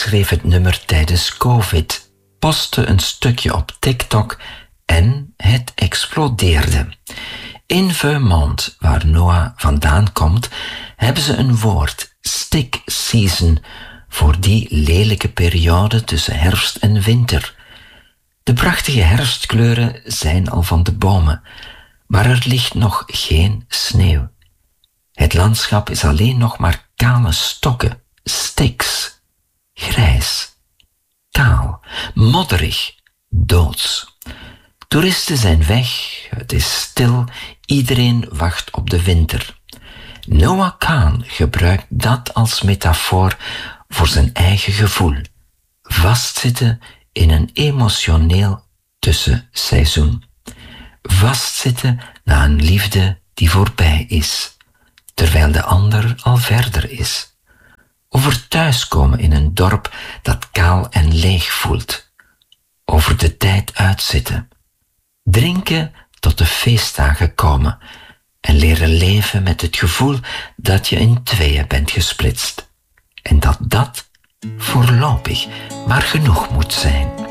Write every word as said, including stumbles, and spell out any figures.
schreef het nummer tijdens COVID, postte een stukje op TikTok en het explodeerde. In Vermont, waar Noah vandaan komt, hebben ze een woord, stick season, voor die lelijke periode tussen herfst en winter. De prachtige herfstkleuren zijn al van de bomen, maar er ligt nog geen sneeuw. Het landschap is alleen nog maar kale stokken, sticks, grijs, kaal, modderig, doods. Toeristen zijn weg, het is stil, iedereen wacht op de winter. Noah Kahan gebruikt dat als metafoor voor zijn eigen gevoel. Vastzitten in een emotioneel tussenseizoen. Vastzitten na een liefde die voorbij is, terwijl de ander al verder is. Over thuiskomen in een dorp dat kaal en leeg voelt. Over de tijd uitzitten. Drinken tot de feestdagen komen en leren leven met het gevoel dat je in tweeën bent gesplitst. En dat dat voorlopig maar genoeg moet zijn.